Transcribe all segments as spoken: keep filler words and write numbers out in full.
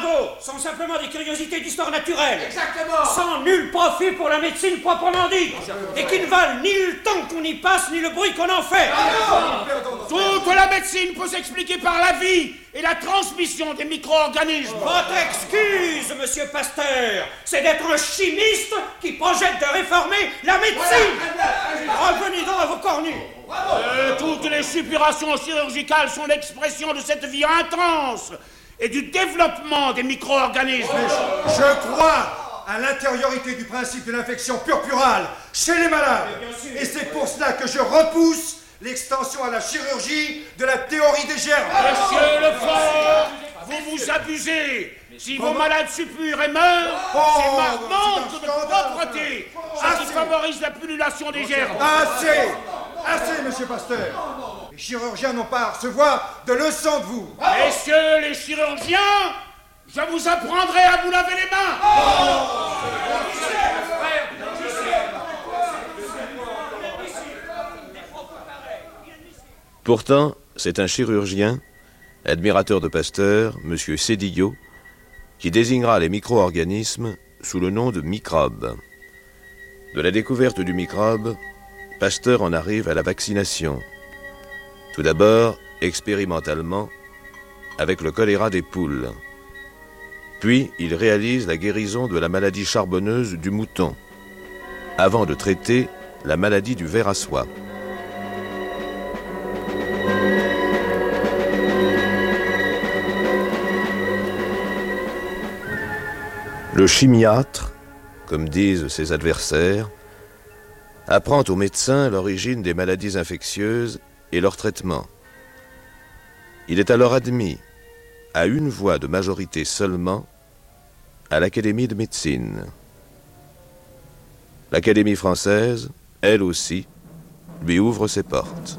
travaux sont simplement des curiosités d'histoire naturelle. Exactement. Sans nul profit pour la médecine proprement dite. Et qui ne valent ni le temps qu'on y passe, ni le bruit qu'on en fait. Toute la médecine peut s'expliquer par la vie et la transmission des micro-organismes. Votre excuse, monsieur Pasteur, c'est d'être un chimiste qui projette de réformer la médecine. Revenez-en à vos cornues. Euh, toutes les suppurations chirurgicales sont l'expression de cette vie intense et du développement des micro-organismes. Je, je crois à l'intériorité du principe de l'infection purpurale chez les malades. Et c'est pour cela que je repousse l'extension à la chirurgie de la théorie des germes. Monsieur Lefort, vous vous abusez. Si vos malades suppurent et meurent, Oh, c'est par manque de scandale. propreté, ce qui favorise la pullulation des germes. Assez, assez, monsieur Pasteur. Les chirurgiens n'ont pas à recevoir de leçons de vous. Messieurs les chirurgiens, je vous apprendrai à vous laver les mains. Pourtant, c'est un chirurgien, admirateur de Pasteur, M. Sédillot, qui désignera les micro-organismes sous le nom de microbes. De la découverte du microbe, Pasteur en arrive à la vaccination. Tout d'abord, expérimentalement, avec le choléra des poules. Puis, il réalise la guérison de la maladie charbonneuse du mouton, avant de traiter la maladie du ver à soie. Le chimiatre, comme disent ses adversaires, apprend aux médecins l'origine des maladies infectieuses et leur traitement. Il est alors admis, à une voix de majorité seulement, à l'Académie de médecine. L'Académie française, elle aussi, lui ouvre ses portes.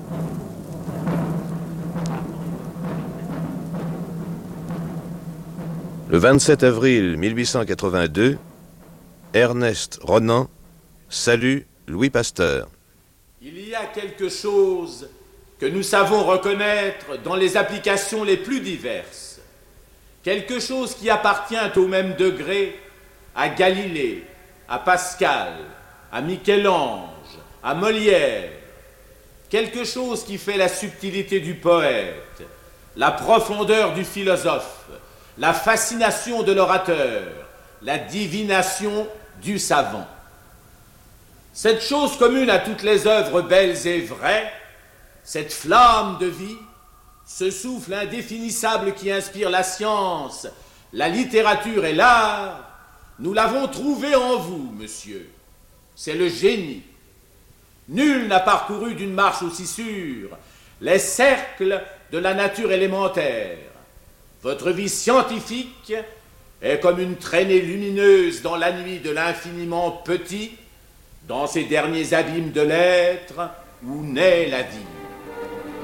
Le vingt-sept avril mille huit cent quatre-vingt-deux, Ernest Renan salue Louis Pasteur. Il y a quelque chose que nous savons reconnaître dans les applications les plus diverses. Quelque chose qui appartient au même degré à Galilée, à Pascal, à Michel-Ange, à Molière. Quelque chose qui fait la subtilité du poète, la profondeur du philosophe, la fascination de l'orateur, la divination du savant. Cette chose commune à toutes les œuvres belles et vraies, cette flamme de vie, ce souffle indéfinissable qui inspire la science, la littérature et l'art, nous l'avons trouvé en vous, monsieur. C'est le génie. Nul n'a parcouru d'une marche aussi sûre les cercles de la nature élémentaire. Votre vie scientifique est comme une traînée lumineuse dans la nuit de l'infiniment petit, dans ces derniers abîmes de l'être où naît la vie.